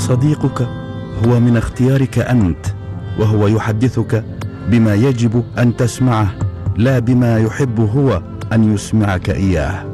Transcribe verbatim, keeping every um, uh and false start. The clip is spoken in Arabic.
فصديقك هو من اختيارك أنت، وهو يحدثك بما يجب أن تسمعه لا بما يحب هو أن يسمعك إياه.